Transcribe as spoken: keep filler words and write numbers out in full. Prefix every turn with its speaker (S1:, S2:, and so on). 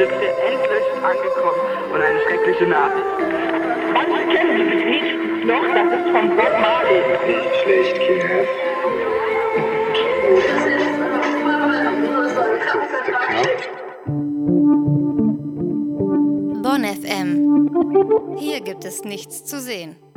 S1: sind wir endlich angekommen und eine schreckliche Nachricht. Manche kennen dieses Lied noch, das ist von Bob Marley.
S2: Nicht schlecht, Kinder.
S3: Bonn F M. Hier gibt es nichts zu sehen.